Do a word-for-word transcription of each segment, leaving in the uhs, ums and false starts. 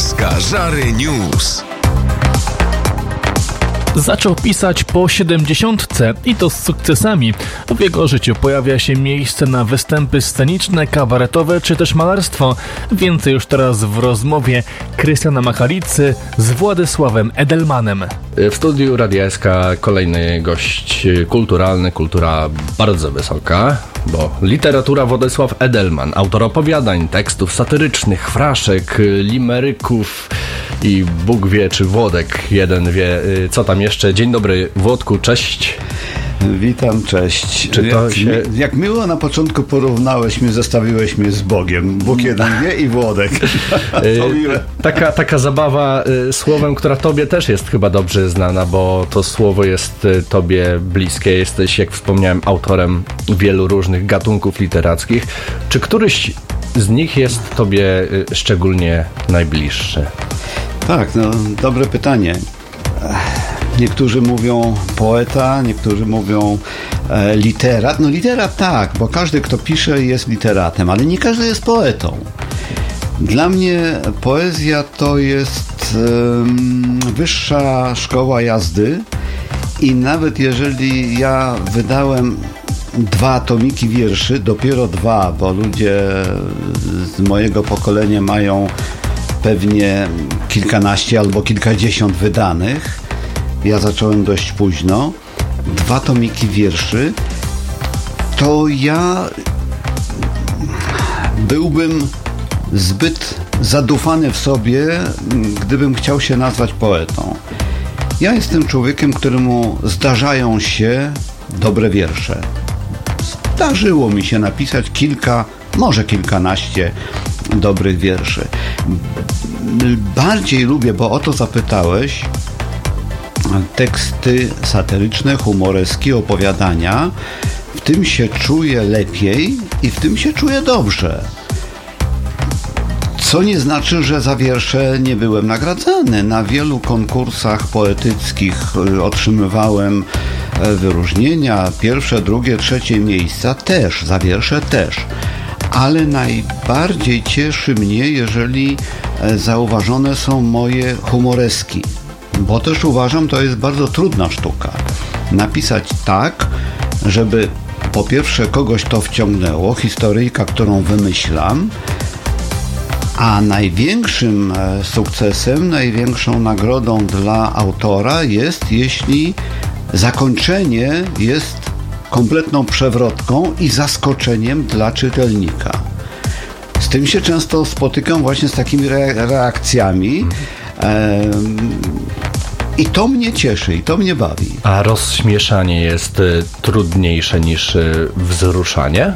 S K Żary News. Zaczął pisać po siedemdziesiątce i to z sukcesami. W jego życiu pojawia się miejsce na występy sceniczne, kabaretowe czy też malarstwo. Więcej już teraz w rozmowie Krystiana Machalicy z Władysławem Edelmanem. W studiu Radia S K kolejny gość kulturalny, kultura bardzo wysoka, bo literatura Władysław Edelman, autor opowiadań, tekstów satyrycznych, fraszek, limeryków i Bóg wie, czy Włodek jeden wie, co tam jeszcze. Dzień dobry, Włodku, cześć. Witam, cześć. Czy to jak, się... jak miło na początku porównałeś mnie, zestawiłeś mnie z Bogiem. Bóg jeden wie i Włodek. taka, taka zabawa y, słowem, która tobie też jest chyba dobrze znana, bo to słowo jest y, tobie bliskie. Jesteś, jak wspomniałem, autorem wielu różnych gatunków literackich. Czy któryś z nich jest tobie y, szczególnie najbliższy? Tak, no dobre pytanie. Niektórzy mówią poeta, niektórzy mówią e, literat. No literat tak, bo każdy, kto pisze, jest literatem, ale nie każdy jest poetą. Dla mnie poezja to jest e, wyższa szkoła jazdy i nawet jeżeli ja wydałem dwa tomiki wierszy, dopiero dwa, bo ludzie z mojego pokolenia mają pewnie kilkanaście albo kilkadziesiąt wydanych. Ja zacząłem dość późno. Dwa tomiki wierszy. To ja byłbym zbyt zadufany w sobie, gdybym chciał się nazwać poetą. Ja jestem człowiekiem, któremu zdarzają się dobre wiersze. Zdarzyło mi się napisać kilka, może kilkanaście dobrych wierszy. Bardziej lubię, bo o to zapytałeś, teksty satyryczne, humoreski, opowiadania. W tym się czuję lepiej i w tym się czuję dobrze. Co nie znaczy, że za wiersze nie byłem nagradzany. Na wielu konkursach poetyckich otrzymywałem wyróżnienia, pierwsze, drugie, trzecie miejsca też, za wiersze też. Ale najbardziej cieszy mnie, jeżeli zauważone są moje humoreski. Bo też uważam, to jest bardzo trudna sztuka. Napisać tak, żeby po pierwsze kogoś to wciągnęło, historyjka, którą wymyślam, a największym sukcesem, największą nagrodą dla autora jest, jeśli zakończenie jest kompletną przewrotką i zaskoczeniem dla czytelnika. Z tym się często spotykam właśnie z takimi re- reakcjami. I to mnie cieszy, i to mnie bawi. A rozśmieszanie jest y, trudniejsze niż y, wzruszanie?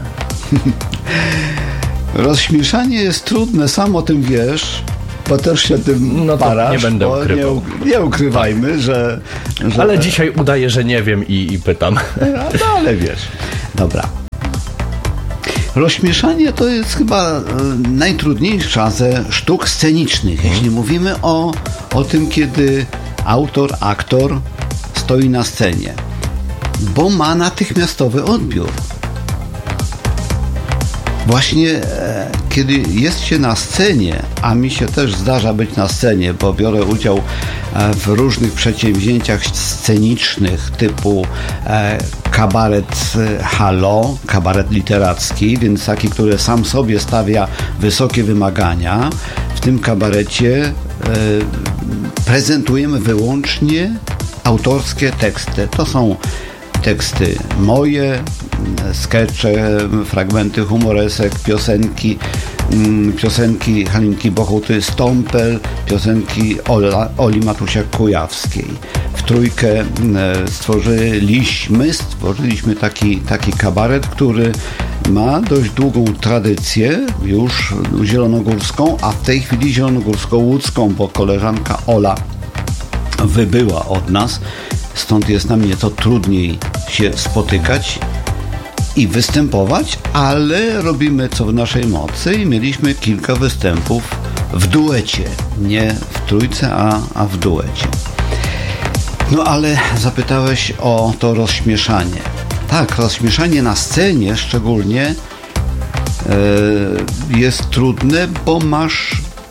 Rozśmieszanie jest trudne, sam o tym wiesz, bo też się tym no to parasz, nie będę ukrywał. Nie, nie ukrywajmy, że, że... Ale dzisiaj udaję, że nie wiem i, i pytam. No, no ale wiesz. Dobra. Rozśmieszanie to jest chyba najtrudniejsza ze sztuk scenicznych, jeśli mówimy o, o tym, kiedy autor, aktor stoi na scenie, bo ma natychmiastowy odbiór. Właśnie e, kiedy jest się na scenie, a mi się też zdarza być na scenie, bo biorę udział e, w różnych przedsięwzięciach scenicznych typu e, kabaret e, Halo, kabaret literacki, więc taki, który sam sobie stawia wysokie wymagania. W tym kabarecie e, prezentujemy wyłącznie autorskie teksty. To są teksty moje, skecze, fragmenty humoresek, piosenki, piosenki Halinki Bochuty-Stąpel, piosenki Ola, Oli Matusiak-Kujawskiej. W trójkę stworzyliśmy, stworzyliśmy taki, taki kabaret, który ma dość długą tradycję, już zielonogórską, a w tej chwili zielonogórsko-łódzką, bo koleżanka Ola wybyła od nas, stąd jest nam nieco trudniej się spotykać i występować, ale robimy co w naszej mocy i mieliśmy kilka występów w duecie, nie w trójce, a, a w duecie. No ale zapytałeś o to rozśmieszanie. Tak, rozśmieszanie na scenie szczególnie yy, jest trudne, bo masz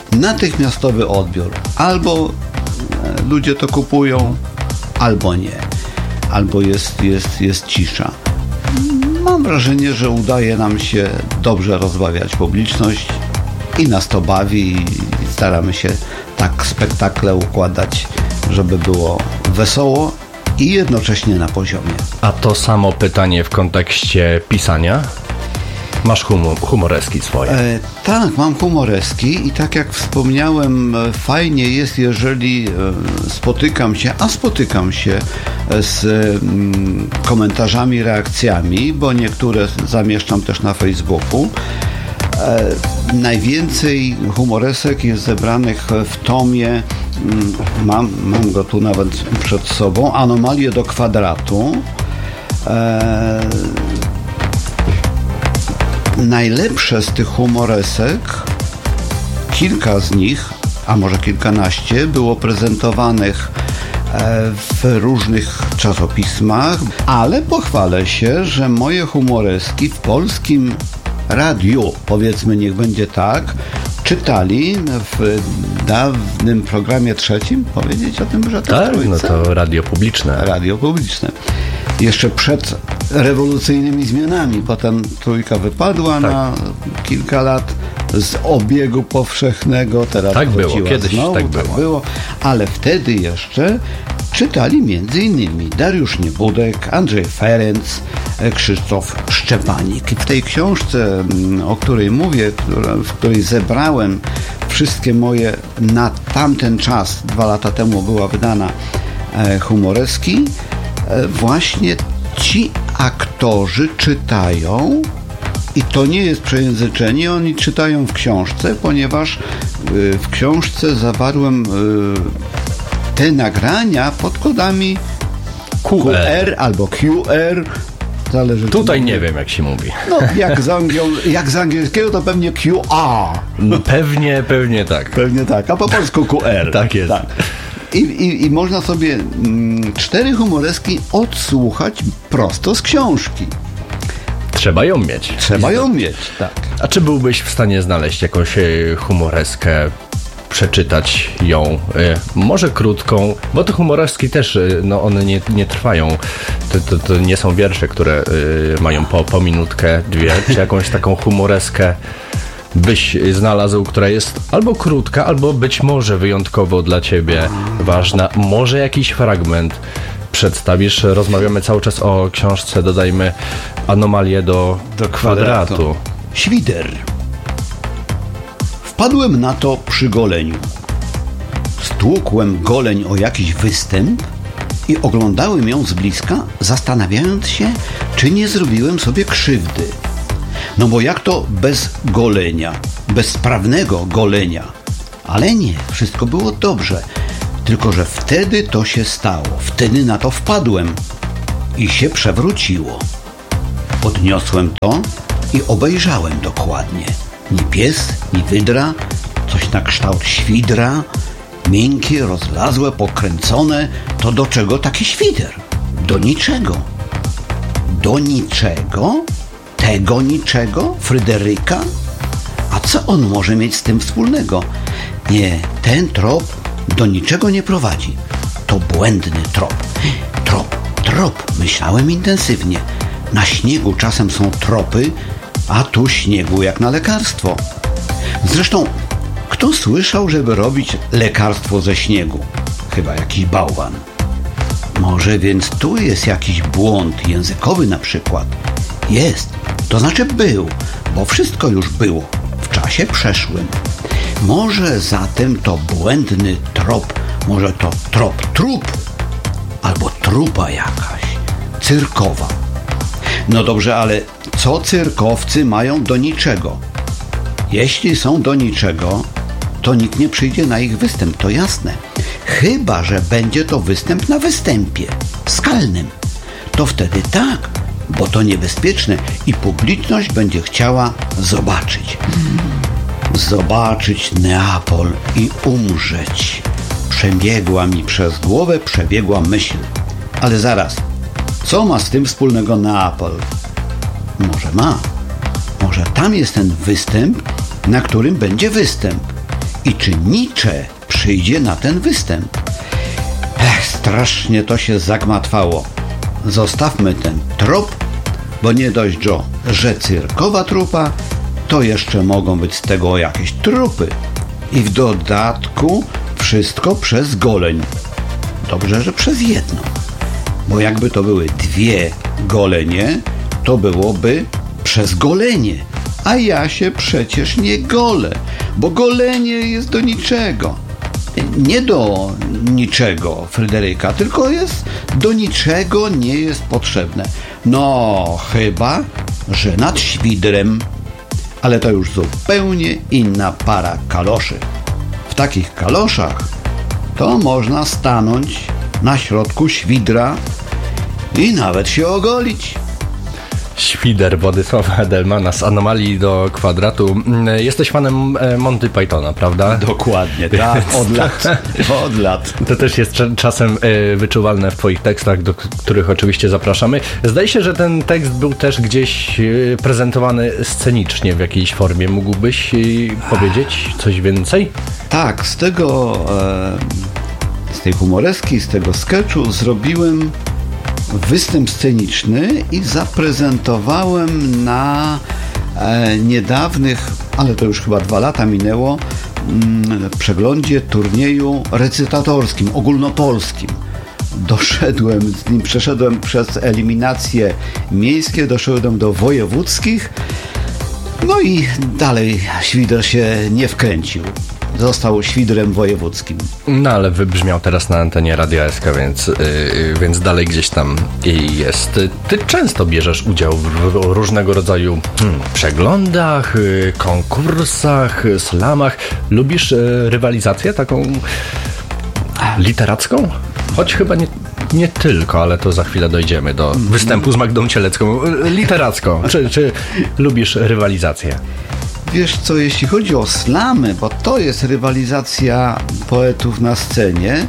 natychmiastowy odbiór. Albo ludzie to kupują, albo nie. Albo jest, jest, jest cisza. Mam wrażenie, że udaje nam się dobrze rozbawiać publiczność i nas to bawi i staramy się tak spektakle układać, żeby było wesoło i jednocześnie na poziomie. A to samo pytanie w kontekście pisania? Masz humor, humoreski swoje? E, tak, mam humoreski i tak jak wspomniałem, fajnie jest, jeżeli e, spotykam się, a spotykam się z mm, komentarzami, reakcjami, bo niektóre zamieszczam też na Facebooku. E, najwięcej humoresek jest zebranych w tomie, mm, mam, mam go tu nawet przed sobą, Anomalie do kwadratu. E, Najlepsze z tych humoresek, kilka z nich, a może kilkanaście, było prezentowanych w różnych czasopismach, ale pochwalę się, że moje humoreski w polskim radiu, powiedzmy, niech będzie tak, czytali w dawnym programie trzecim, powiedzieć o tym, że to tak, trójce? No to radio publiczne. Radio publiczne. Jeszcze przed rewolucyjnymi zmianami. Potem trójka wypadła tak. na kilka lat z obiegu powszechnego. Teraz tak było, kiedyś znowu, tak było. tak było. Ale wtedy jeszcze czytali między innymi Dariusz Niebudek, Andrzej Ferenc, Krzysztof Szczepanik. I w tej książce, o której mówię, w której zebrałem wszystkie moje na tamten czas, dwa lata temu była wydana humoreski, właśnie ci aktorzy czytają i to nie jest przejęzyczenie, oni czytają w książce, ponieważ w książce zawarłem te nagrania pod kodami Q R albo Q R. Zależy, tutaj nie wiem, jak się mówi. No, jak z, angiel- jak z angielskiego to pewnie Q R. Pewnie, pewnie tak. Pewnie tak, a po polsku Q R. Tak jest. Tak. I, i, I można sobie mm, cztery humoreski odsłuchać prosto z książki. Trzeba ją mieć. Trzeba ją mieć, tak. A czy byłbyś w stanie znaleźć jakąś humoreskę, przeczytać ją, może krótką, bo te humoreski też, no one nie, nie trwają, to, to, to nie są wiersze, które mają po, po minutkę, dwie, czy jakąś taką humoreskę byś znalazł, która jest albo krótka, albo być może wyjątkowo dla ciebie ważna, może jakiś fragment przedstawisz. Rozmawiamy cały czas o książce, dodajmy, Anomalie do, do kwadratu. kwadratu. Świder. Wpadłem na to przy goleniu. Stłukłem goleń o jakiś występ i oglądałem ją z bliska, zastanawiając się, czy nie zrobiłem sobie krzywdy. No bo jak to bez golenia, bez sprawnego golenia? Ale nie, wszystko było dobrze. Tylko że wtedy to się stało. Wtedy na to wpadłem i się przewróciło. Podniosłem to i obejrzałem dokładnie. Ni pies, ni wydra, coś na kształt świdra, miękkie, rozlazłe, pokręcone. To do czego taki świder? Do niczego. Do niczego? Tego niczego? Fryderyka? A co on może mieć z tym wspólnego? Nie, ten trop do niczego nie prowadzi. To błędny trop. Trop, trop, myślałem intensywnie. Na śniegu czasem są tropy, a tu śniegu jak na lekarstwo. Zresztą, kto słyszał, żeby robić lekarstwo ze śniegu? Chyba jakiś bałwan. Może więc tu jest jakiś błąd językowy na przykład? Jest, to znaczy był, bo wszystko już było w czasie przeszłym. Może zatem to błędny trop, może to trop trup, albo trupa jakaś, cyrkowa. No dobrze, ale co cyrkowcy mają do niczego? Jeśli są do niczego, to nikt nie przyjdzie na ich występ, to jasne. Chyba że będzie to występ na występie skalnym. To wtedy tak, bo to niebezpieczne i publiczność będzie chciała zobaczyć. Zobaczyć Neapol i umrzeć. Przebiegła mi przez głowę, przebiegła myśl. Ale zaraz, co ma z tym wspólnego Neapol? Może ma. Może tam jest ten występ, na którym będzie występ. i czy Nietzsche przyjdzie na ten występ. Ech, strasznie to się zagmatwało. Zostawmy ten trop, bo nie dość, Joe, że cyrkowa trupa, to jeszcze mogą być z tego jakieś trupy. I w dodatku wszystko przez goleń. Dobrze, że przez jedno. Bo jakby to były dwie golenie, to byłoby przez golenie. A ja się przecież nie golę, bo golenie jest do niczego. Nie do niczego, Fryderyka, tylko jest do niczego nie jest potrzebne. No, chyba, że nad świdrem. Ale to już zupełnie inna para kaloszy. W takich kaloszach to można stanąć na środku świdra i nawet się ogolić. Świder Władysława Edelmana z Anomalii do Kwadratu. Jesteś fanem Monty Pythona, prawda? Dokładnie, tak, od lat. Od lat. To też jest czasem wyczuwalne w twoich tekstach, do których oczywiście zapraszamy. Zdaje się, że ten tekst był też gdzieś prezentowany scenicznie w jakiejś formie. Mógłbyś powiedzieć coś więcej? Tak, z tego, z tej humoreski, z tego sketchu zrobiłem występ sceniczny i zaprezentowałem na e, niedawnych, ale to już chyba dwa lata minęło, m, przeglądzie turnieju recytatorskim, ogólnopolskim. Doszedłem z nim, przeszedłem przez eliminacje miejskie, doszedłem do wojewódzkich, no i dalej świder się nie wkręcił. Został świdrem wojewódzkim. No ale wybrzmiał teraz na antenie Radia S K, więc, yy, więc dalej gdzieś tam jest. Ty często bierzesz udział w różnego rodzaju hmm, przeglądach, yy, konkursach, slamach. Lubisz yy, rywalizację taką literacką? Choć chyba nie, nie tylko, ale to za chwilę dojdziemy do występu z Magdą Cielecką. Literacką. Czy, czy lubisz rywalizację? Wiesz co, jeśli chodzi o slamy, bo to jest rywalizacja poetów na scenie,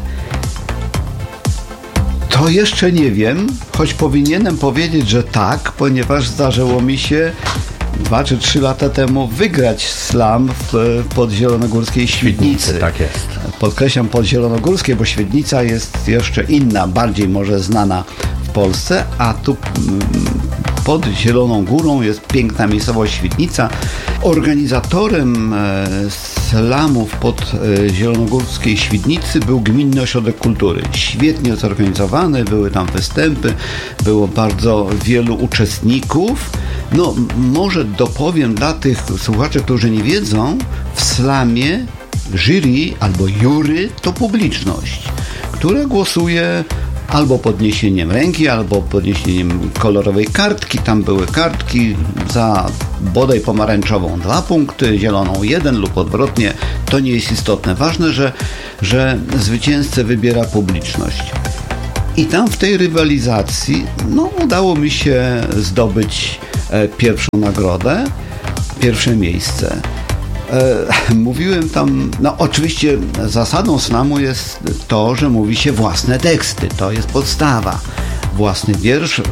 to jeszcze nie wiem, choć powinienem powiedzieć, że tak, ponieważ zdarzyło mi się dwa czy trzy lata temu wygrać slam w podzielonogórskiej Świdnicy. Tak jest. Podkreślam podzielonogórskiej, bo Świdnica jest jeszcze inna, bardziej może znana w Polsce, a tu pod Zieloną Górą jest piękna miejscowość Świdnica. Organizatorem slamów pod zielonogórskiej Świdnicy był Gminny Ośrodek Kultury. Świetnie zorganizowany, były tam występy, było bardzo wielu uczestników. No, może dopowiem dla tych słuchaczy, którzy nie wiedzą, w slamie jury albo jury to publiczność, która głosuje albo podniesieniem ręki, albo podniesieniem kolorowej kartki. Tam były kartki za bodaj pomarańczową dwa punkty, zieloną jeden lub odwrotnie. To nie jest istotne. Ważne, że, że zwycięzcę wybiera publiczność. I tam w tej rywalizacji no, udało mi się zdobyć e, pierwszą nagrodę, pierwsze miejsce. E, mówiłem tam, no oczywiście zasadą slamu jest to, że mówi się własne teksty, to jest podstawa, własny wiersz.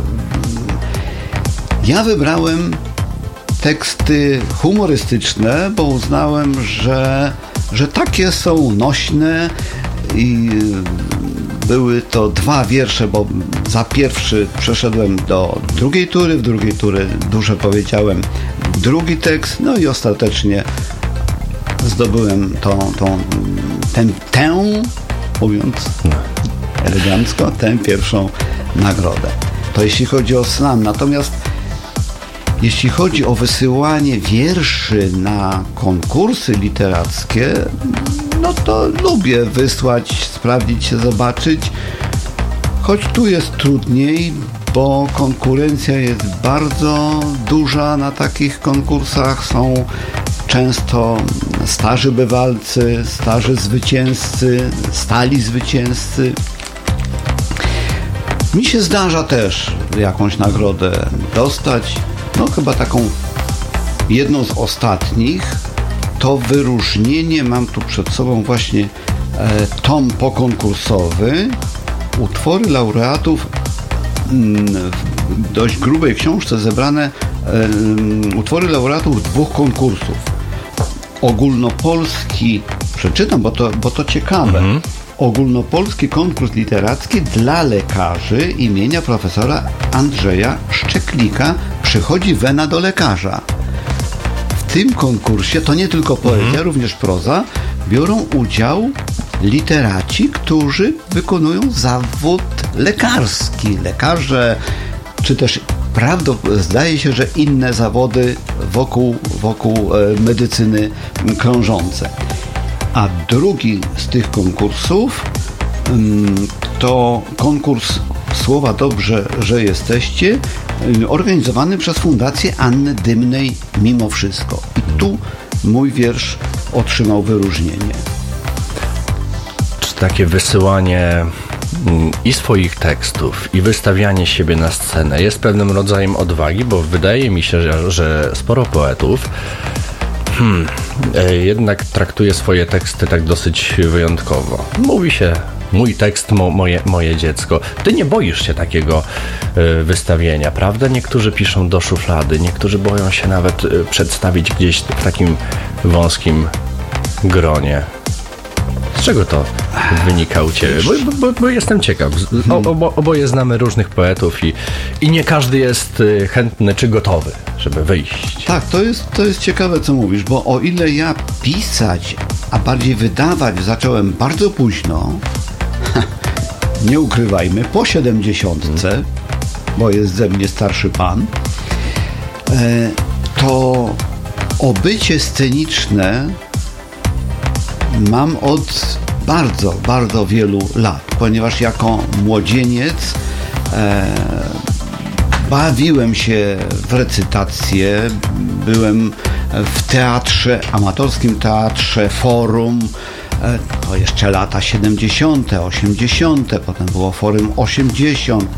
Ja wybrałem teksty humorystyczne, bo uznałem, że, że takie są nośne i były to dwa wiersze, bo za pierwszy przeszedłem do drugiej tury, w drugiej tury dużo powiedziałem drugi tekst, no i ostatecznie zdobyłem tą, tą tę, tę, mówiąc elegancko, tę pierwszą nagrodę. To jeśli chodzi o slam. Natomiast jeśli chodzi o wysyłanie wierszy na konkursy literackie, no to lubię wysłać, sprawdzić się, zobaczyć. Choć tu jest trudniej, bo konkurencja jest bardzo duża na takich konkursach. Są często starzy bywalcy, starzy zwycięzcy, stali zwycięzcy. Mi się zdarza też jakąś nagrodę dostać. No chyba taką jedną z ostatnich to wyróżnienie, mam tu przed sobą właśnie e, tom pokonkursowy, utwory laureatów w dość grubej książce zebrane e, utwory laureatów dwóch konkursów. Ogólnopolski przeczytam, bo to, bo to ciekawe. Mhm. Ogólnopolski konkurs literacki dla lekarzy imienia profesora Andrzeja Szczeklika. Przychodzi wena do lekarza. W tym konkursie, to nie tylko poezja, mhm. również proza, biorą udział literaci, którzy wykonują zawód lekarski. Lekarze, czy też prawdą, zdaje się, że inne zawody wokół, wokół medycyny krążące. A drugi z tych konkursów to konkurs Słowa Dobrze, że jesteście, organizowany przez Fundację Anny Dymnej Mimo Wszystko. I tu mój wiersz otrzymał wyróżnienie. Czy takie wysyłanie i swoich tekstów, i wystawianie siebie na scenę jest pewnym rodzajem odwagi, bo wydaje mi się, że, że sporo poetów Hmm, jednak traktuje swoje teksty tak dosyć wyjątkowo. Mówi się, mój tekst, mo, moje, moje dziecko. Ty nie boisz się takiego y, wystawienia, prawda? Niektórzy piszą do szuflady, niektórzy boją się nawet y, przedstawić gdzieś w takim wąskim gronie. Z czego to wynika u Ciebie? Bo, bo, bo jestem ciekaw. O, obo, oboje znamy różnych poetów i, i nie każdy jest chętny czy gotowy, żeby wyjść. Tak, to jest, to jest ciekawe, co mówisz, bo o ile ja pisać, a bardziej wydawać zacząłem bardzo późno, nie ukrywajmy, po siedemdziesiątce, hmm. bo jest ze mnie starszy pan, to obycie sceniczne mam od bardzo, bardzo wielu lat, ponieważ jako młodzieniec e, bawiłem się w recytację, byłem w teatrze, amatorskim teatrze Forum, e, to jeszcze lata siedemdziesiąte, osiemdziesiąte, potem było Forum osiemdziesiąt.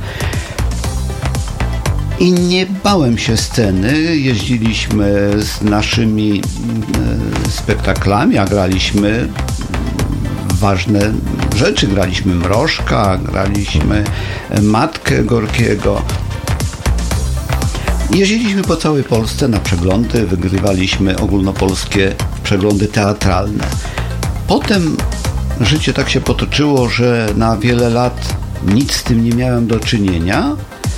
I nie bałem się sceny, jeździliśmy z naszymi e, spektaklami, a graliśmy ważne rzeczy. Graliśmy Mrożka, graliśmy Matkę Gorkiego. Jeździliśmy po całej Polsce na przeglądy, wygrywaliśmy ogólnopolskie przeglądy teatralne. Potem życie tak się potoczyło, że na wiele lat nic z tym nie miałem do czynienia,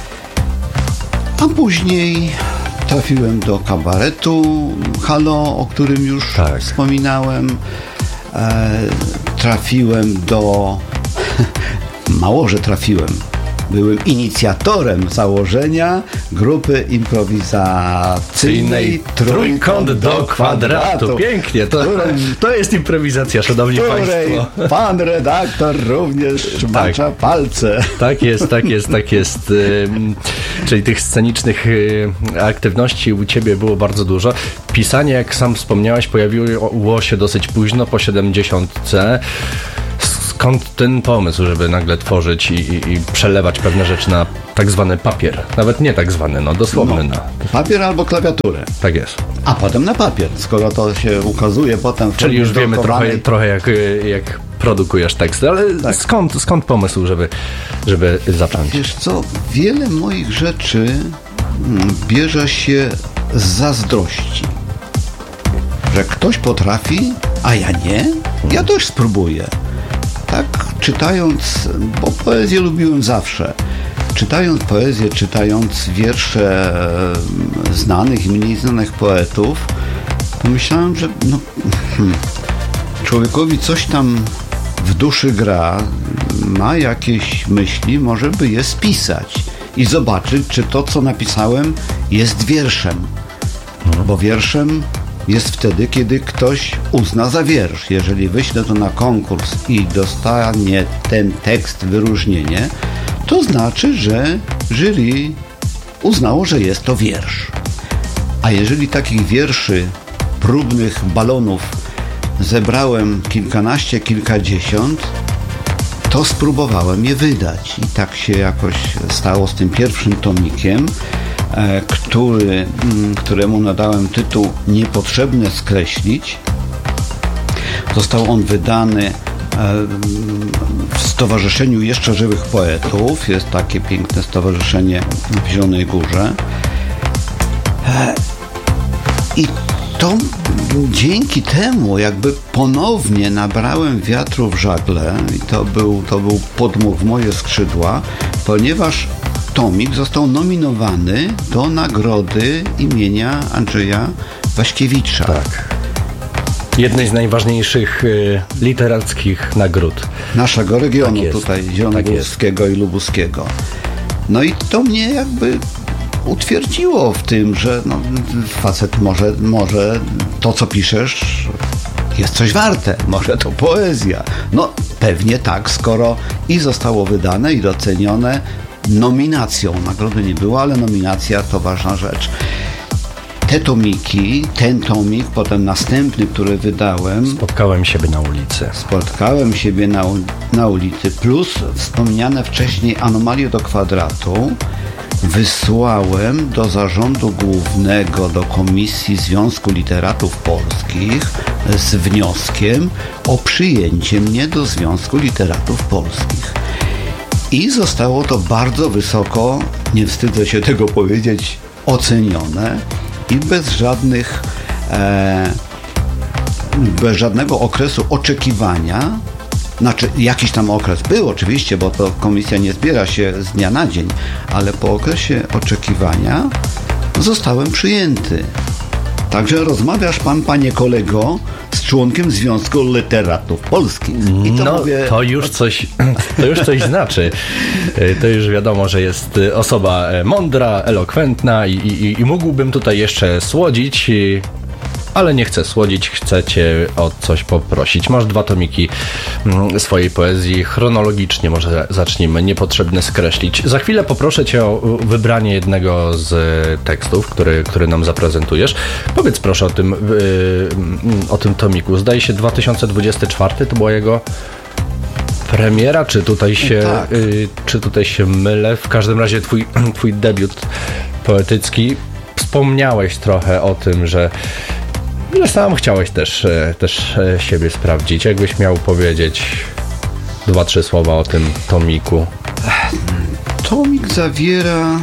a później trafiłem do kabaretu Halo, o którym już tak. wspominałem. E, trafiłem do... Mało, że trafiłem. Byłem inicjatorem założenia grupy improwizacyjnej Trójkąt do kwadratu. Pięknie, to, to jest improwizacja, szanowni państwo. Pan redaktor również macza tak. palce. Tak jest, tak jest, tak jest. Czyli tych scenicznych aktywności u Ciebie było bardzo dużo. Pisanie, jak sam wspomniałeś, pojawiło się dosyć późno, po siedemdziesiątce. Skąd ten pomysł, żeby nagle tworzyć i, i, i przelewać pewne rzeczy na tak zwany papier? Nawet nie tak zwany, no dosłowny. No, na... Papier albo klawiaturę. Tak jest. A potem na papier, skoro to się ukazuje potem w Czyli już wiemy trochę, trochę jak, jak produkujesz teksty, ale tak. skąd, skąd pomysł, żeby, żeby zacząć? Wiesz co, wiele moich rzeczy bierze się z zazdrości. Że ktoś potrafi, a ja nie? Ja też spróbuję. Tak, czytając, bo poezję lubiłem zawsze, czytając poezję, czytając wiersze znanych i mniej znanych poetów, to myślałem, że no, hmm, człowiekowi coś tam w duszy gra, ma jakieś myśli, może by je spisać i zobaczyć, czy to, co napisałem, jest wierszem. Bo wierszem jest wtedy, kiedy ktoś uzna za wiersz. Jeżeli wyślę to na konkurs i dostanie ten tekst wyróżnienie, to znaczy, że jury uznało, że jest to wiersz. A jeżeli takich wierszy, próbnych balonów zebrałem kilkanaście, kilkadziesiąt, to spróbowałem je wydać. I tak się jakoś stało z tym pierwszym tomikiem, który, któremu nadałem tytuł Niepotrzebne skreślić. Został on wydany w Stowarzyszeniu Jeszcze Żywych Poetów. Jest takie piękne stowarzyszenie w Zielonej Górze. I to dzięki temu jakby ponownie nabrałem wiatru w żagle i to był, to był podmuch w moje skrzydła, ponieważ tomik został nominowany do nagrody imienia Andrzeja Waśkiewicza. Tak. Jednej z najważniejszych y, literackich nagród Naszego regionu, tak jest, tutaj zielonogórskiego tak i lubuskiego. No i to mnie jakby utwierdziło w tym, że no, facet może, może to, co piszesz, jest coś warte. Może to poezja. No pewnie tak, skoro i zostało wydane i docenione nominacją. Nagrody nie było, ale nominacja to ważna rzecz. Te tomiki, ten tomik, potem następny, który wydałem. Spotkałem siebie na ulicy. Spotkałem siebie na, na ulicy, plus wspomniane wcześniej Anomalie do kwadratu, wysłałem do Zarządu Głównego, do Komisji Związku Literatów Polskich z wnioskiem o przyjęcie mnie do Związku Literatów Polskich. I zostało to bardzo wysoko, nie wstydzę się tego powiedzieć, ocenione i bez żadnych e, bez żadnego okresu oczekiwania. Znaczy, jakiś tam okres był oczywiście, bo to komisja nie zbiera się z dnia na dzień, ale po okresie oczekiwania zostałem przyjęty. Także rozmawiasz pan, panie kolego, z członkiem Związku Literatów Polskich. I to no, mówię... to już coś, to już coś znaczy. To już wiadomo, że jest osoba mądra, elokwentna i, i, i mógłbym tutaj jeszcze słodzić, ale nie chcę słodzić, chcę cię o coś poprosić. Masz dwa tomiki swojej poezji, chronologicznie może zacznijmy, niepotrzebne skreślić. Za chwilę poproszę cię o wybranie jednego z tekstów, który, który nam zaprezentujesz. Powiedz proszę o tym, o tym tomiku. Zdaje się dwa tysiące dwudziesty czwarty to była jego premiera, czy tutaj się, tak. czy tutaj się mylę? W każdym razie twój, twój debiut poetycki. Wspomniałeś trochę o tym, że że sam chciałeś też, też siebie sprawdzić. Jakbyś miał powiedzieć dwa, trzy słowa o tym tomiku? Tomik zawiera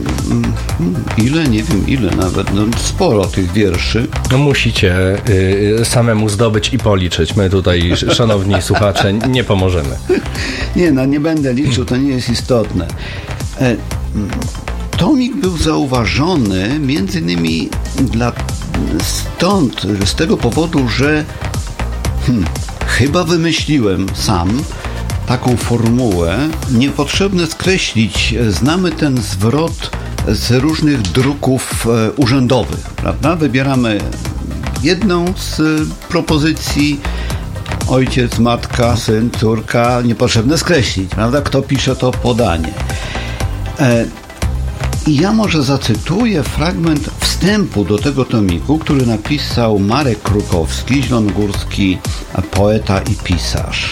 ile, nie wiem ile nawet, no sporo tych wierszy. No musicie y, samemu zdobyć i policzyć. My tutaj, szanowni słuchacze, nie pomożemy. Nie, no nie będę liczył, to nie jest istotne. E, tomik był zauważony między innymi dla stąd, z tego powodu, że hmm, chyba wymyśliłem sam taką formułę. Niepotrzebne skreślić. Znamy ten zwrot z różnych druków e, urzędowych, prawda? Wybieramy jedną z propozycji. Ojciec, matka, syn, córka. Niepotrzebne skreślić, prawda? Kto pisze to podanie. E, I ja może zacytuję fragment wstępu do tego tomiku, który napisał Marek Krukowski, zielonogórski poeta i pisarz.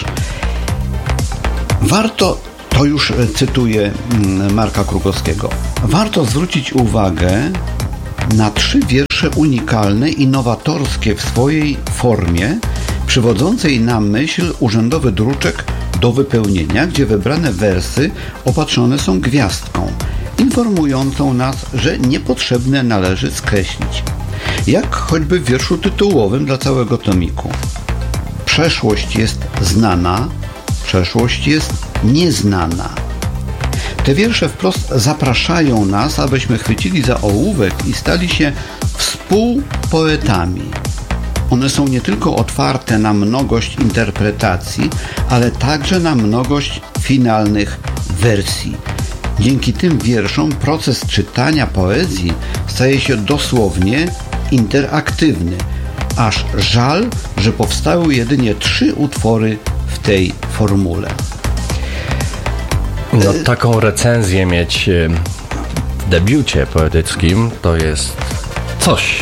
Warto, to już cytuję Marka Krukowskiego, warto zwrócić uwagę na trzy wiersze unikalne i nowatorskie w swojej formie, przywodzącej na myśl urzędowy druczek do wypełnienia, gdzie wybrane wersy opatrzone są gwiazdką, informującą nas, że niepotrzebne należy skreślić. Jak choćby w wierszu tytułowym dla całego tomiku. Przeszłość jest znana, przeszłość jest nieznana. Te wiersze wprost zapraszają nas, abyśmy chwycili za ołówek i stali się współpoetami. One są nie tylko otwarte na mnogość interpretacji, ale także na mnogość finalnych wersji. Dzięki tym wierszom proces czytania poezji staje się dosłownie interaktywny. Aż żal, że powstały jedynie trzy utwory w tej formule. No, taką recenzję mieć w debiucie poetyckim to jest coś.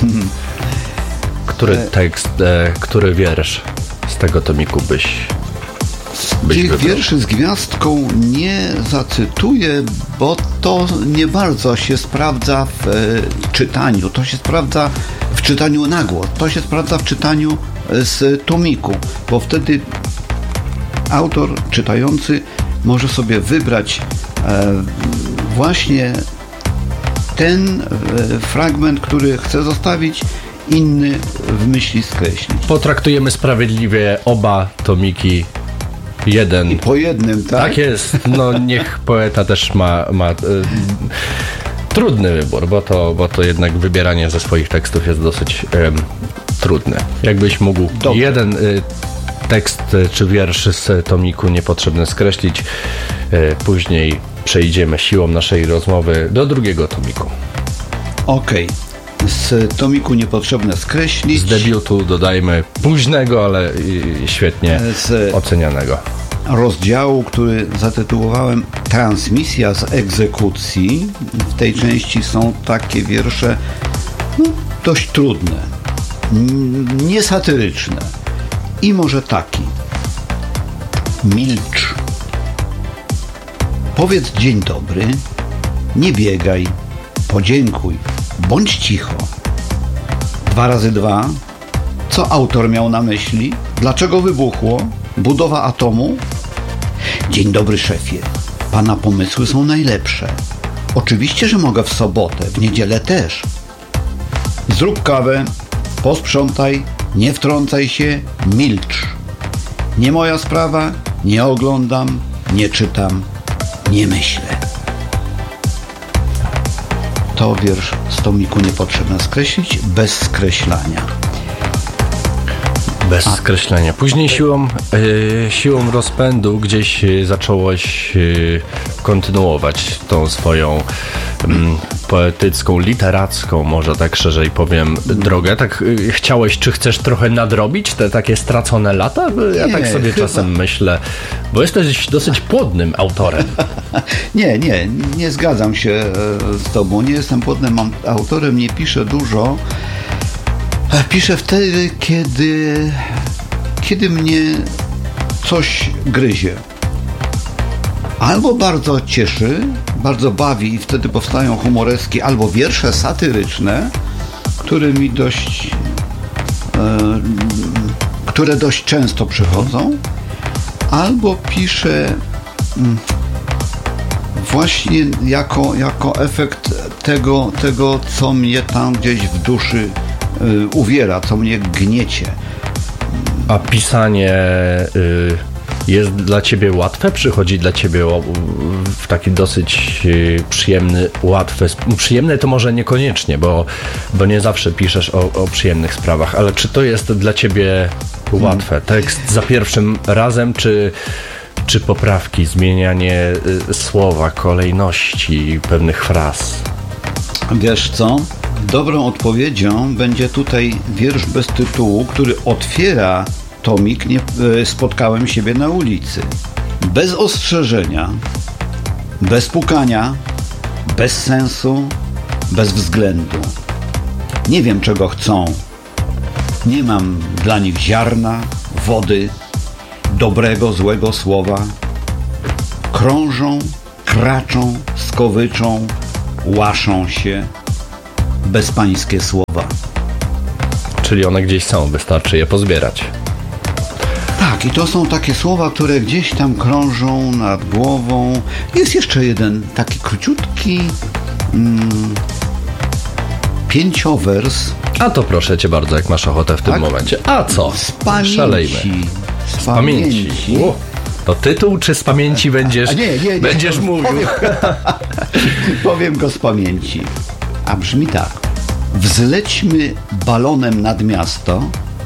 Który tekst, który wiersz z tego tomiku byś byś Tych wybrał? wierszy z gwiazdką nie zacytuję, bo to nie bardzo się sprawdza w e, czytaniu. To się sprawdza w czytaniu na głos. To się sprawdza w czytaniu z tomiku, bo wtedy autor, czytający może sobie wybrać e, właśnie ten e, fragment, który chce zostawić inny w myśli skreślić. Potraktujemy sprawiedliwie oba tomiki. Jeden. I po jednym, tak? Tak jest. No niech poeta też ma, ma y, trudny wybór, bo to, bo to jednak wybieranie ze swoich tekstów jest dosyć y, trudne. Jakbyś mógł Dobrze. jeden y, tekst y, czy wiersz z tomiku Niepotrzebne skreślić, y, później przejdziemy siłą naszej rozmowy do drugiego tomiku. Okej. Okay. Z tomiku Niepotrzebne skreślić. Z debiutu dodajmy późnego, ale świetnie z ocenianego rozdziału, który zatytułowałem Transmisja z egzekucji. W tej części są takie wiersze no, dość trudne, niesatyryczne. I może taki. Milcz. Powiedz dzień dobry, nie biegaj, podziękuj, bądź cicho. Dwa razy dwa. Co autor miał na myśli? Dlaczego wybuchło? Budowa atomu? Dzień dobry, szefie. Pana pomysły są najlepsze. Oczywiście, że mogę w sobotę, w niedzielę też. Zrób kawę, posprzątaj, nie wtrącaj się, milcz. Nie moja sprawa, nie oglądam, nie czytam, nie myślę. To wiersz z tomiku Niepotrzebne skreślić, bez skreślania. Bez A. skreślenia. Później siłą, yy, siłą rozpędu gdzieś yy, zacząłeś yy, kontynuować tą swoją yy, poetycką, literacką, może tak szerzej powiem, drogę. Tak yy, chciałeś, czy chcesz trochę nadrobić te takie stracone lata? Ja nie, tak sobie chyba. czasem myślę, bo jesteś dosyć płodnym autorem. Nie, nie, nie zgadzam się z tobą. Nie jestem płodnym autorem, nie piszę dużo. Piszę wtedy, kiedy, kiedy mnie coś gryzie. Albo bardzo cieszy, bardzo bawi i wtedy powstają humoreski, albo wiersze satyryczne, które mi dość, e, które dość często przychodzą, albo piszę mm, właśnie jako, jako efekt tego, tego, co mnie tam gdzieś w duszy y, uwiera, co mnie gniecie. A pisanie y, jest dla ciebie łatwe? Przychodzi dla ciebie o, w taki dosyć y, przyjemny, łatwy... Przyjemny to może niekoniecznie, bo, bo nie zawsze piszesz o, o przyjemnych sprawach, ale czy to jest dla ciebie łatwe? Tekst za pierwszym razem, czy... Czy poprawki, zmienianie y, słowa, kolejności pewnych fraz? Wiesz co? Dobrą odpowiedzią będzie tutaj wiersz bez tytułu, który otwiera tomik nie, y, Spotkałem siebie na ulicy. Bez ostrzeżenia, bez pukania, bez sensu, bez względu. Nie wiem, czego chcą. Nie mam dla nich ziarna, wody, dobrego, złego słowa. Krążą, kraczą, skowyczą, łaszą się. Bezpańskie słowa. Czyli one gdzieś są, wystarczy je pozbierać. Tak, i to są takie słowa, które gdzieś tam krążą nad głową. Jest jeszcze jeden taki króciutki mm, pięciowers. A to proszę cię bardzo, jak masz ochotę w tym tak? momencie. A co? Z pamięci. Szalejmy. Z, z pamięci. pamięci. O, to tytuł, czy z pamięci będziesz, A nie, nie, nie, będziesz mówił? Powiem, powiem go z pamięci. A brzmi tak. Wzlećmy balonem nad miasto,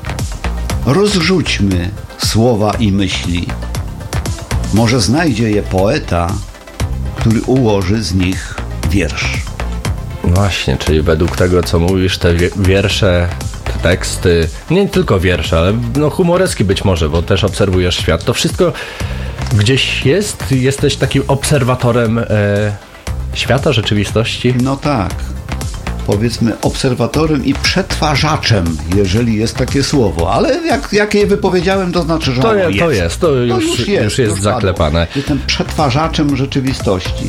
rozrzućmy słowa i myśli. Może znajdzie je poeta, który ułoży z nich wiersz. Właśnie, czyli według tego, co mówisz, te wiersze, te teksty, nie tylko wiersze, ale no humoreski być może, bo też obserwujesz świat, to wszystko gdzieś jest? Jesteś takim obserwatorem e, świata, rzeczywistości? No tak. Powiedzmy obserwatorem i przetwarzaczem, jeżeli jest takie słowo. Ale jak, jak je wypowiedziałem, to znaczy, że to, ono je, jest. To jest, to już, to już jest, już jest już zaklepane. Padło. Jestem przetwarzaczem rzeczywistości.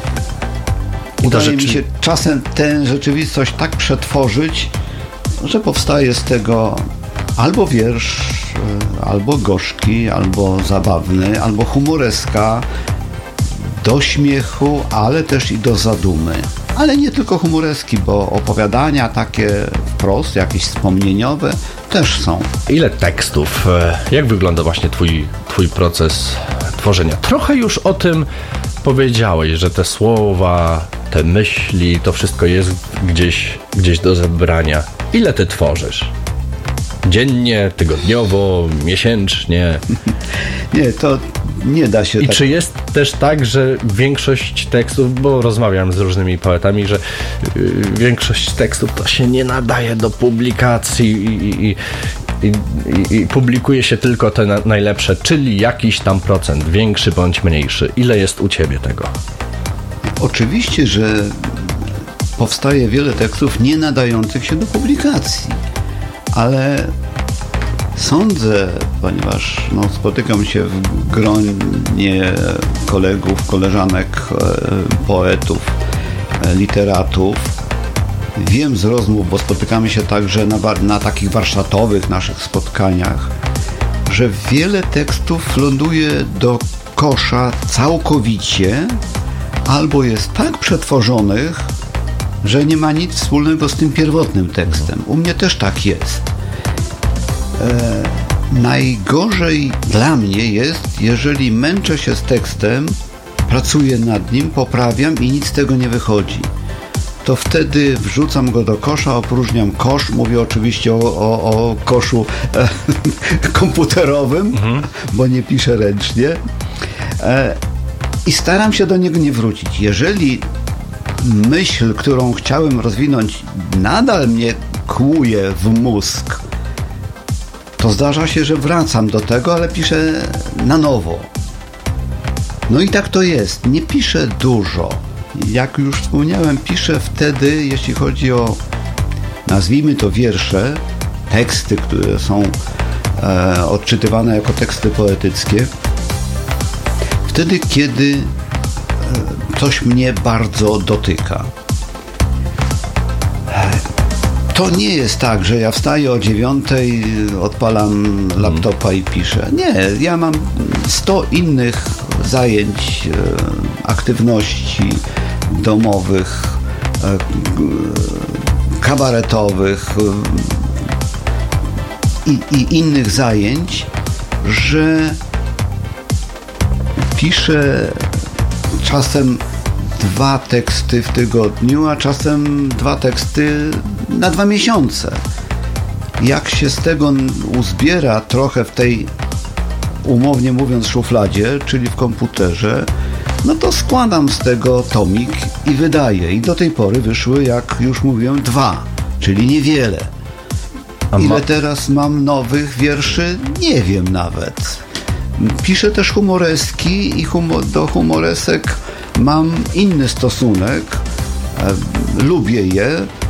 Udaje rzeczy... mi się czasem tę rzeczywistość tak przetworzyć, że powstaje z tego albo wiersz, albo gorzki, albo zabawny, albo humoreska, do śmiechu, ale też i do zadumy. ale nie tylko humoreski, bo opowiadania takie wprost, jakieś wspomnieniowe też są. Ile tekstów? Jak wygląda właśnie twój, twój proces tworzenia? Trochę już o tym powiedziałeś, że te słowa, te myśli, to wszystko jest gdzieś, gdzieś do zebrania. Ile ty tworzysz? Dziennie, tygodniowo, miesięcznie? Nie, to nie da się I tak... czy jest też tak, że większość tekstów, bo rozmawiam z różnymi poetami, że yy, większość tekstów to się nie nadaje do publikacji i, i, i, i, i publikuje się tylko te na, najlepsze, czyli jakiś tam procent, większy bądź mniejszy. Ile jest u ciebie tego? Oczywiście, że powstaje wiele tekstów nie nadających się do publikacji, ale sądzę, ponieważ no, spotykam się w gronie kolegów, koleżanek, poetów, literatów. Wiem z rozmów, bo spotykamy się także na, na takich warsztatowych naszych spotkaniach, że wiele tekstów ląduje do kosza całkowicie albo jest tak przetworzonych, że nie ma nic wspólnego z tym pierwotnym tekstem. U mnie też tak jest. E, najgorzej dla mnie jest, jeżeli męczę się z tekstem, pracuję nad nim, poprawiam i nic z tego nie wychodzi. To wtedy wrzucam go do kosza, opróżniam kosz, mówię oczywiście o, o, o koszu e, komputerowym, mhm. bo nie piszę ręcznie e, i staram się do niego nie wrócić. Jeżeli myśl, którą chciałem rozwinąć, nadal mnie kłuje w mózg, to zdarza się, że wracam do tego, ale piszę na nowo. No i tak to jest. Nie piszę dużo. Jak już wspomniałem, piszę wtedy, jeśli chodzi o, nazwijmy to wiersze, teksty, które są e, odczytywane jako teksty poetyckie, wtedy, kiedy e, coś mnie bardzo dotyka. To nie jest tak, że ja wstaję o dziewiątej, odpalam laptopa i piszę. Nie, ja mam sto innych zajęć, e, aktywności domowych, e, kabaretowych e, i, i innych zajęć, że piszę czasem dwa teksty w tygodniu, a czasem dwa teksty na dwa miesiące. Jak się z tego uzbiera trochę w tej, umownie mówiąc, szufladzie, czyli w komputerze, no to składam z tego tomik i wydaję. I do tej pory wyszły, jak już mówiłem, dwa, czyli niewiele. Ile teraz mam nowych wierszy? Nie wiem nawet. Piszę też humoreski i humor, do humoresek mam inny stosunek. E, lubię je.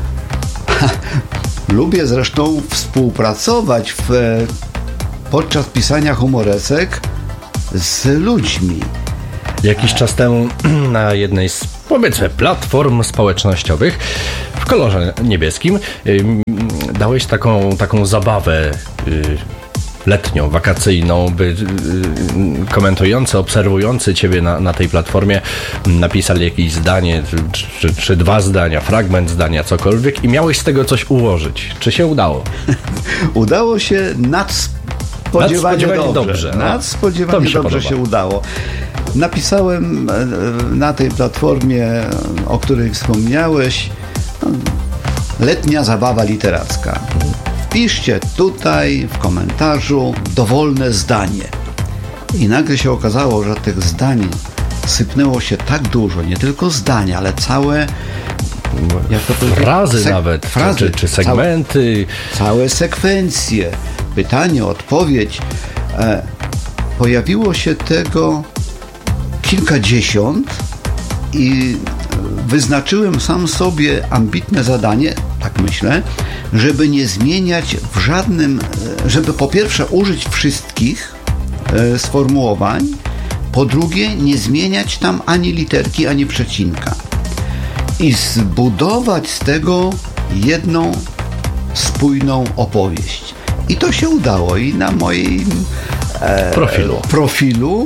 Lubię zresztą współpracować w, podczas pisania humoresek z ludźmi. Jakiś czas temu na jednej z, powiedzmy, platform społecznościowych w kolorze niebieskim yy, dałeś taką, taką zabawę yy, letnią, wakacyjną, by yy, komentujący, obserwujący ciebie na, na tej platformie napisali jakieś zdanie, czy, czy, czy dwa zdania, fragment zdania, cokolwiek i miałeś z tego coś ułożyć. Czy się udało? Udało się nadspodziewanie, nadspodziewanie dobrze. dobrze no. Nadspodziewanie się dobrze się udało. Napisałem na tej platformie, o której wspomniałeś, letnia zabawa literacka. Wpiszcie tutaj w komentarzu dowolne zdanie. I nagle się okazało, że tych zdań sypnęło się tak dużo, nie tylko zdania, ale całe jak to frazy sek- nawet, frazy, czy, czy segmenty. Całe, całe sekwencje, pytanie, odpowiedź. E, pojawiło się tego kilkadziesiąt i wyznaczyłem sam sobie ambitne zadanie, tak myślę, żeby nie zmieniać w żadnym, żeby po pierwsze użyć wszystkich e, sformułowań, po drugie nie zmieniać tam ani literki, ani przecinka i zbudować z tego jedną spójną opowieść. I to się udało i na moim e, profilu. profilu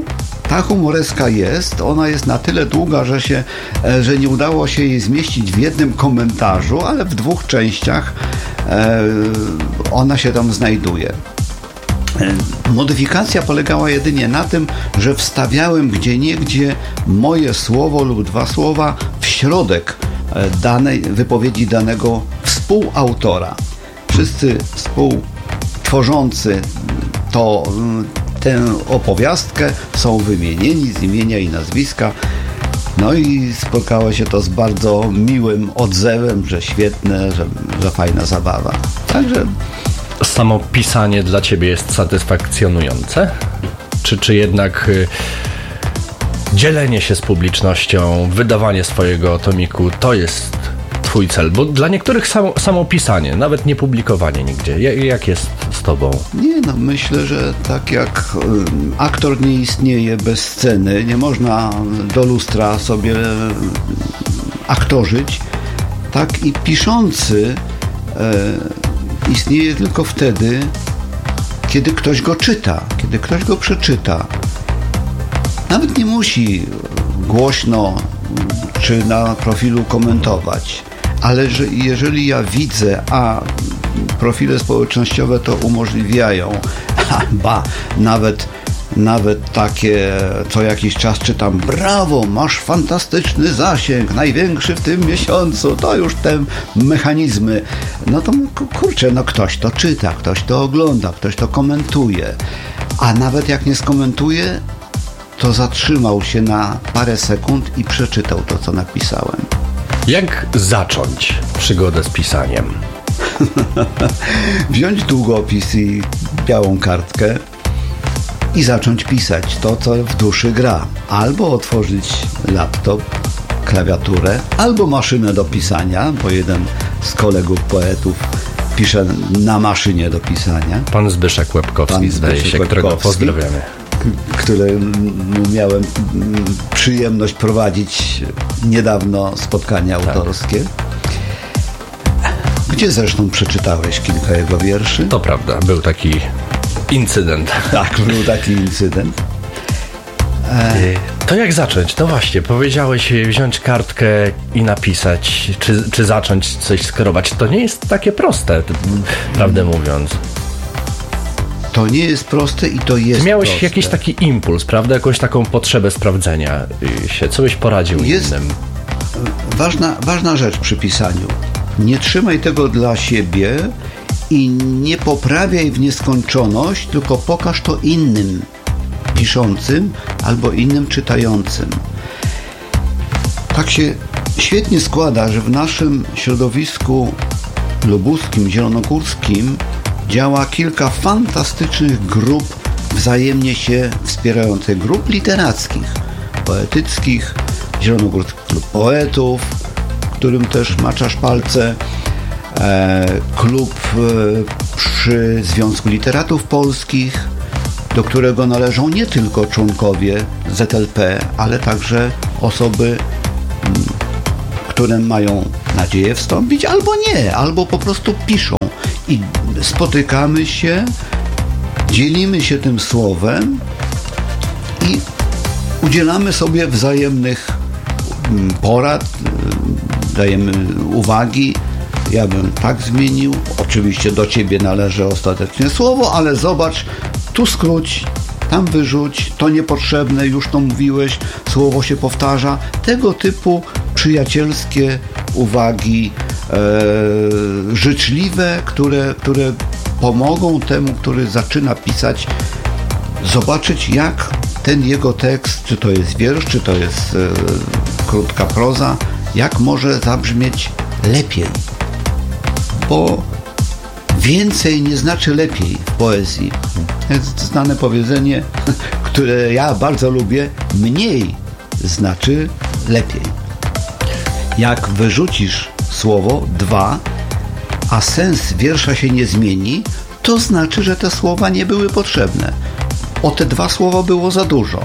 ta humoreska jest, ona jest na tyle długa, że, się, że nie udało się jej zmieścić w jednym komentarzu, ale w dwóch częściach ona się tam znajduje. Modyfikacja polegała jedynie na tym, że wstawiałem gdzieniegdzie moje słowo lub dwa słowa w środek danej wypowiedzi danego współautora. Wszyscy współtworzący to, tę opowiastkę są wymienieni z imienia i nazwiska. No i spotkało się to z bardzo miłym odzewem, że świetne, że, że fajna zabawa. Także samo pisanie dla ciebie jest satysfakcjonujące? Czy, czy jednak y, dzielenie się z publicznością, wydawanie swojego tomiku to jest twój cel? Bo dla niektórych samo, samo pisanie, nawet nie publikowanie nigdzie. Jak, jak jest z tobą? Nie, no myślę, że tak jak y, aktor nie istnieje bez sceny, nie można do lustra sobie y, aktorzyć, tak i piszący y, istnieje tylko wtedy, kiedy ktoś go czyta, kiedy ktoś go przeczyta. Nawet nie musi głośno czy na profilu komentować, ale że jeżeli ja widzę, a profile społecznościowe to umożliwiają, ba, nawet Nawet takie co jakiś czas czytam: brawo, masz fantastyczny zasięg, największy w tym miesiącu, to już te mechanizmy. No to kurczę, no ktoś to czyta, ktoś to ogląda, ktoś to komentuje. A nawet jak nie skomentuje, to zatrzymał się na parę sekund i przeczytał to, co napisałem. Jak zacząć przygodę z pisaniem? Wziąć długopis i białą kartkę i zacząć pisać to, co w duszy gra. Albo otworzyć laptop, klawiaturę, albo maszynę do pisania, bo jeden z kolegów poetów pisze na maszynie do pisania. Pan Zbyszek Łebkowski, Pan zdaje Zbyszek się, którego Łebkowski, pozdrawiamy. Który miałem przyjemność prowadzić niedawno spotkania autorskie. Gdzie zresztą przeczytałeś kilka jego wierszy. To prawda, był taki incydent. Tak, był taki incydent. E... To jak zacząć? No właśnie, powiedziałeś wziąć kartkę i napisać, czy, czy zacząć coś skierować. To nie jest takie proste, prawdę mówiąc. To nie jest proste i to jest Ty miałeś proste. jakiś taki impuls, prawda? Jakąś taką potrzebę sprawdzenia się. Co byś poradził jest innym? Ważna, ważna rzecz przy pisaniu. Nie trzymaj tego dla siebie i nie poprawiaj w nieskończoność, tylko pokaż to innym piszącym albo innym czytającym. Tak się świetnie składa, że w naszym środowisku lubuskim, zielonogórskim działa kilka fantastycznych grup wzajemnie się wspierających, grup literackich, poetyckich, Zielonogórski Klub Poetów, którym też maczasz palce, e, klub e, przy Związku Literatów Polskich, do którego należą nie tylko członkowie Z L P, ale także osoby, m, które mają nadzieję wstąpić, albo nie, albo po prostu piszą. I spotykamy się, dzielimy się tym słowem i udzielamy sobie wzajemnych porad, dajemy uwagi. Ja bym tak zmienił. Oczywiście do ciebie należy ostatecznie słowo, ale zobacz, tu skróć, tam wyrzuć, to niepotrzebne, już to mówiłeś, słowo się powtarza. Tego typu przyjacielskie uwagi, e, życzliwe, które, które pomogą temu, który zaczyna pisać, zobaczyć, jak ten jego tekst, czy to jest wiersz, czy to jest e, krótka proza, jak może zabrzmieć lepiej. Bo więcej nie znaczy lepiej w poezji. Jest znane powiedzenie, które ja bardzo lubię: mniej znaczy lepiej. Jak wyrzucisz słowo dwa, a sens wiersza się nie zmieni, to znaczy, że te słowa nie były potrzebne. O te dwa słowa było za dużo.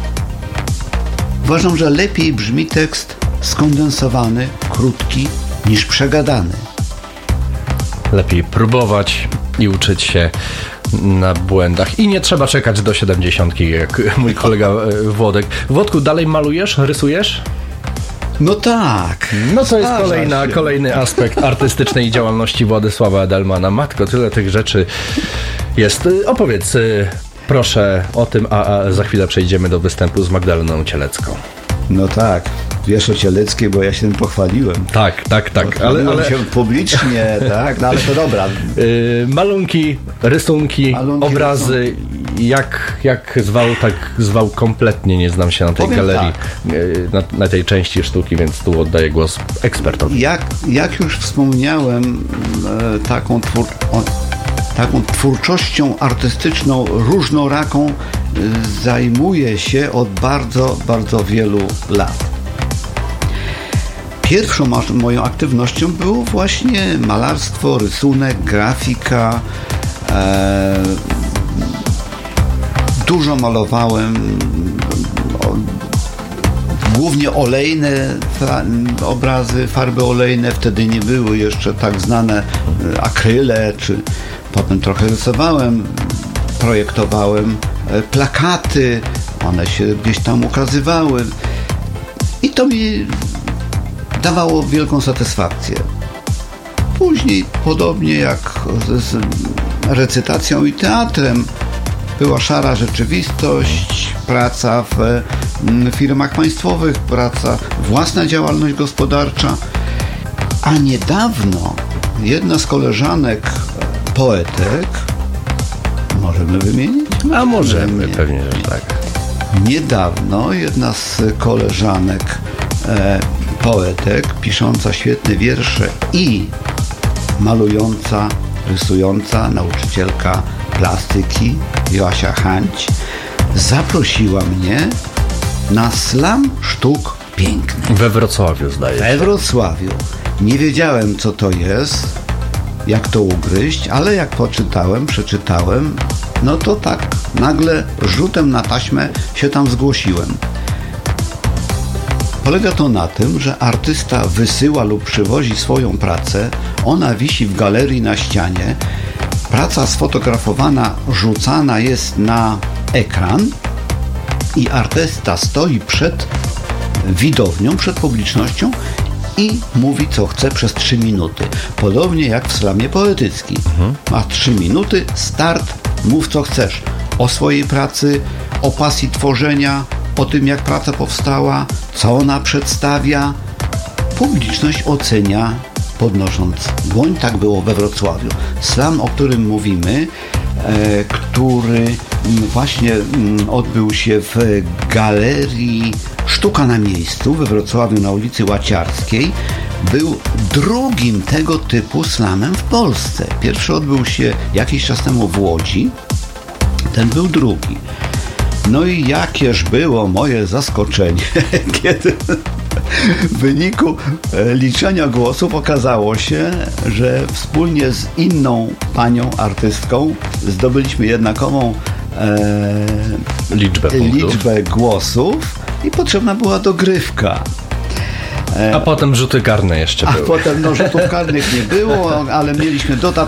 Uważam, że lepiej brzmi tekst skondensowany, krótki, niż przegadany. Lepiej próbować i uczyć się na błędach i nie trzeba czekać do siedemdziesiątki, jak mój kolega e, Włodek. Włodku, dalej malujesz, rysujesz? No tak. No to jest Zdarza kolejna, się. kolejny aspekt artystycznej działalności Władysława Edelmana. Matko, tyle tych rzeczy jest. Opowiedz proszę o tym, a, a za chwilę przejdziemy do występu z Magdaleną Cielecką. No tak. Wiesz o Cieleckiej, bo ja się tym pochwaliłem. Tak, tak, tak. Ale, Ale, ale... się publicznie, tak, no ale to dobra. Yy, malunki, rysunki, Malunki, obrazy, jak, jak zwał, tak zwał, kompletnie nie znam się na tej Powiem galerii, tak. yy, na, na tej części sztuki, więc tu oddaję głos ekspertowi. Jak, jak już wspomniałem, e, taką, twór, o, taką twórczością artystyczną różnoraką e, zajmuję się od bardzo, bardzo wielu lat. Pierwszą moją aktywnością było właśnie malarstwo, rysunek, grafika. E, dużo malowałem, o, głównie olejne fa, obrazy, farby olejne. Wtedy nie były jeszcze tak znane akryle, czy potem trochę rysowałem, projektowałem e, plakaty, one się gdzieś tam ukazywały i to mi dawało wielką satysfakcję. Później, podobnie jak z, z recytacją i teatrem, była szara rzeczywistość, praca w firmach państwowych, praca, własna działalność gospodarcza. A niedawno jedna z koleżanek poetek, możemy wymienić? A możemy, Nie. pewnie, że tak. Niedawno jedna z koleżanek e, poetek, pisząca świetne wiersze i malująca, rysująca, nauczycielka plastyki Joasia Chęć, zaprosiła mnie na slam sztuk pięknych. We Wrocławiu, zdaje się. We Wrocławiu. Nie wiedziałem, co to jest, jak to ugryźć, ale jak poczytałem, przeczytałem, no to tak nagle rzutem na taśmę się tam zgłosiłem. Polega to na tym, że artysta wysyła lub przywozi swoją pracę, ona wisi w galerii na ścianie, praca sfotografowana rzucana jest na ekran i artysta stoi przed widownią, przed publicznością i mówi, co chce przez trzy minuty. Podobnie jak w slamie poetyckim. Mhm. Ma trzy minuty, start, mów co chcesz. O swojej pracy, o pasji tworzenia, o tym, jak praca powstała, co ona przedstawia. Publiczność ocenia, podnosząc dłoń. Tak było we Wrocławiu. Slam, o którym mówimy, e, który właśnie m, odbył się w galerii Sztuka na miejscu we Wrocławiu na ulicy Łaciarskiej, był drugim tego typu slamem w Polsce. Pierwszy odbył się jakiś czas temu w Łodzi, ten był drugi. No i jakież było moje zaskoczenie, kiedy w wyniku liczenia głosów okazało się, że wspólnie z inną panią artystką zdobyliśmy jednakową e, Liczbę punktów. liczbę głosów i potrzebna była dogrywka. A potem rzuty karne jeszcze A były. potem no, rzutów karnych nie było, ale mieliśmy dodatkowo